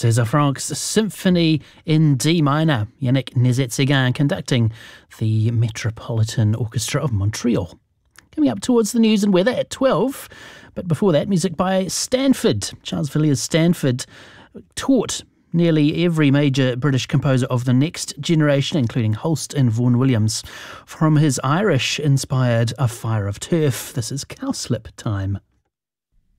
César Franck's Symphony in D minor, Yannick Nézet-Séguin conducting the Metropolitan Orchestra of Montreal. Coming up towards the news and weather at 12, but before that, music by Stanford. Charles Villiers Stanford taught nearly every major British composer of the next generation, including Holst and Vaughan Williams. From his Irish-inspired A Fire of Turf, this is Cowslip Time.